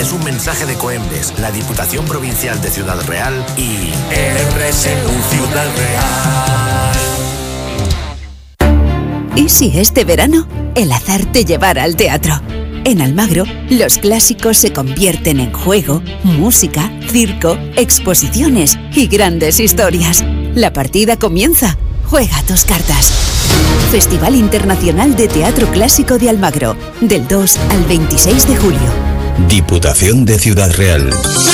Es un mensaje de Coembes, la Diputación Provincial de Ciudad Real y RSU Ciudad Real. ¿Y si este verano el azar te llevara al teatro? En Almagro, los clásicos se convierten en juego, música, circo, exposiciones y grandes historias. La partida comienza. Juega tus cartas. Festival Internacional de Teatro Clásico de Almagro, del 2 al 26 de julio. Diputación de Ciudad Real.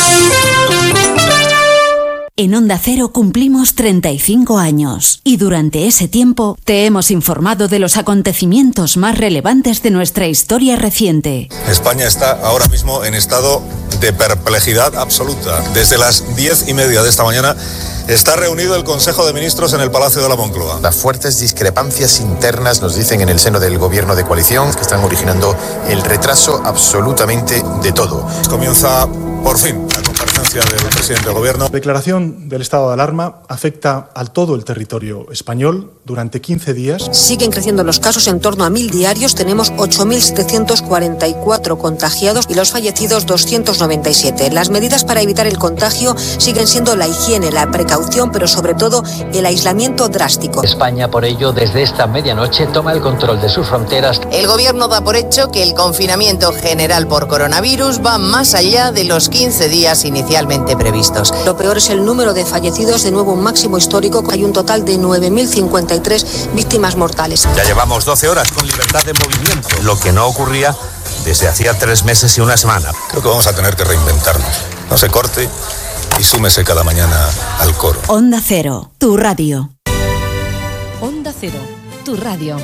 En Onda Cero cumplimos 35 años y durante ese tiempo te hemos informado de los acontecimientos más relevantes de nuestra historia reciente. España está ahora mismo en estado de perplejidad absoluta. Desde las 10:30 de esta mañana está reunido el Consejo de Ministros en el Palacio de la Moncloa. Las fuertes discrepancias internas, nos dicen en el seno del gobierno de coalición, que están originando el retraso absolutamente de todo. Comienza por fin la comparecencia del presidente del gobierno. La declaración del estado de alarma afecta a todo el territorio español durante 15 días. Siguen creciendo los casos en torno a 1.000 diarios. Tenemos 8.744 contagiados y los fallecidos 297. Las medidas para evitar el contagio siguen siendo la higiene, la precaución, pero sobre todo el aislamiento drástico. España, por ello, desde esta medianoche toma el control de sus fronteras. El gobierno da por hecho que el confinamiento general por coronavirus va más allá de los 15 días inicialmente previstos. Lo peor es el número de fallecidos, de nuevo un máximo histórico. Hay un total de 9.053 víctimas mortales. Ya llevamos 12 horas con libertad de movimiento, lo que no ocurría desde hacía 3 meses y una semana. Creo que vamos a tener que reinventarnos. No se corte y súmese cada mañana al coro. Onda Cero, tu radio. Onda Cero, tu radio.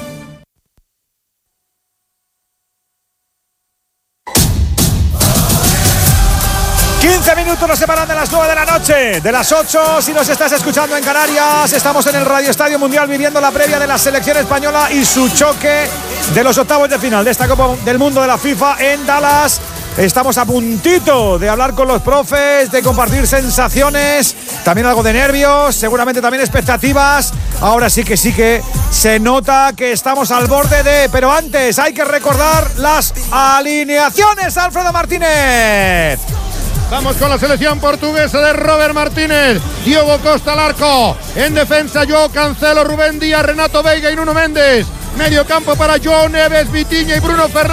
Minutos nos separan de las 9 de la noche, de las 8 si nos estás escuchando en Canarias. Estamos en el Radio Estadio Mundial viviendo la previa de la selección española y su choque de los octavos de final de esta Copa del Mundo de la FIFA en Dallas. Estamos a puntito de hablar con los profes, de compartir sensaciones, también algo de nervios, seguramente también expectativas. Ahora sí que se nota que estamos al borde de... Pero antes hay que recordar las alineaciones, Alfredo Martínez. Vamos con la selección portuguesa de Robert Martínez, Diogo Costa al arco, en defensa Joao Cancelo, Rubén Díaz, Renato Veiga y Nuno Méndez, medio campo para João Neves, Vitinha y Bruno Fernández.